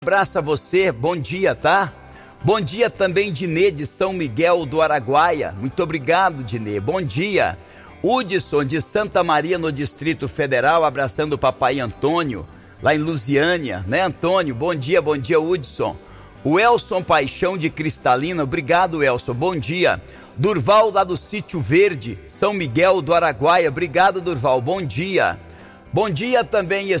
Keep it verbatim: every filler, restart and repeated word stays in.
Abraço a você, bom dia, tá? Bom dia também, Dinê, de São Miguel do Araguaia. Muito obrigado, Dinê. Bom dia. Hudson, de Santa Maria, no Distrito Federal, abraçando o papai Antônio, lá em Lusiânia, né, Antônio? Bom dia, bom dia, Hudson. O Elson Paixão, de Cristalina, obrigado, Elson, bom dia. Durval, lá do Sítio Verde, São Miguel do Araguaia, obrigado, Durval, bom dia. Bom dia também,